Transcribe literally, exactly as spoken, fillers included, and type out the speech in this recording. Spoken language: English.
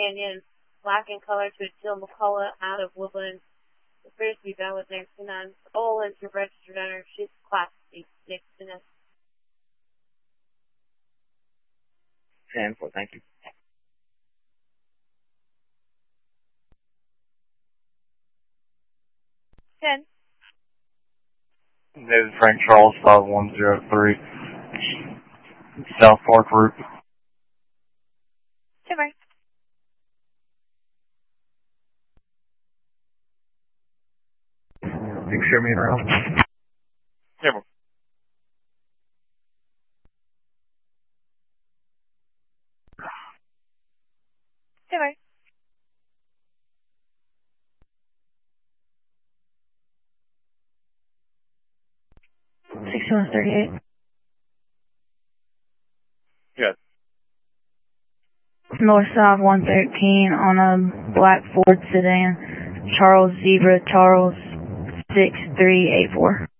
Canyon, black in color to a teal McCullough out of Woodland. Appears to be valid next to none. All is your registered owner. She's Class C. Nixon. ten four, thank you. ten. This is Frank Charles, five one zero three, South Park Route. Timber. You can show me around. Timber. Timber. sixty-one thirty-eight. Yes. North South one thirteen on a black Ford sedan. Charles Zebra, Charles six three eight four.